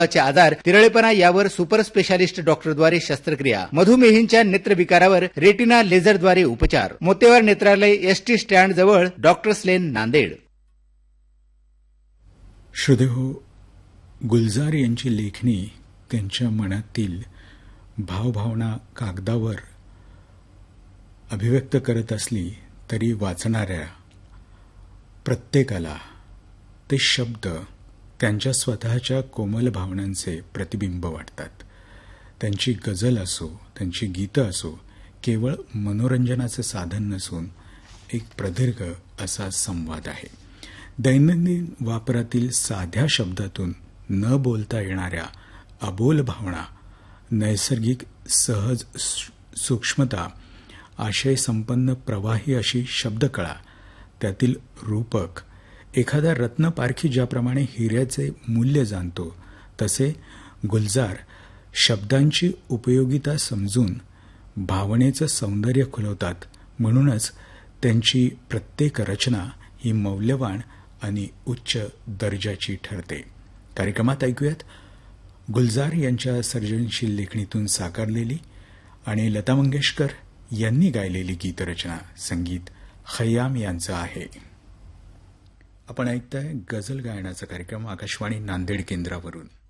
चे आजार, तिरळेपणा यावर सुपर स्पेशालिस्ट डॉक्टरद्वारे शस्त्रक्रिया, मधुमेहींच्या नेत्रविकारावर रेटिना लेझरद्वारे उपचार. मोतेवार नेत्रालय, एसटी स्टँड जवळ, डॉक्टर्स लेन, नांदेड. श्रोतेहो, गुलजार यांची लेखणी त्यांच्या मनातील भावभावना कागदावर अभिव्यक्त करत असली तरी वाचणाऱ्या प्रत्येकाला ते शब्द त्यांच्या स्वतःच्या कोमल भावनांचे प्रतिबिंब वाटतात. त्यांची गझल असो, त्यांची गीतं असो, केवळ मनोरंजनाचं साधन नसून एक प्रदीर्घ असा संवाद आहे. दैनंदिन वापरातील साध्या शब्दातून न बोलता येणाऱ्या अबोल भावना, नैसर्गिक सहज सूक्ष्मता, आशयसंपन्न प्रवाही अशी शब्दकळा, त्यातील रूपक, एखादा रत्नपारखी ज्याप्रमाणे हिऱ्याचे मूल्य जाणतो तसे गुलजार शब्दांची उपयोगिता समजून भावनेचं सौंदर्य खुलवतात. म्हणूनच त्यांची प्रत्येक रचना ही मौल्यवान आणि उच्च दर्जाची ठरते. कार्यक्रमात ऐकूयात गुलजार यांच्या सर्जनशील लेखणीतून साकारलेली आणि लता मंगेशकर यांनी गायलेली गीतरचना. संगीत खय्याम यांचं आहे. आपण ऐकताय गझल गायनाचा कार्यक्रम आकाशवाणी नांदेड केंद्रावरून.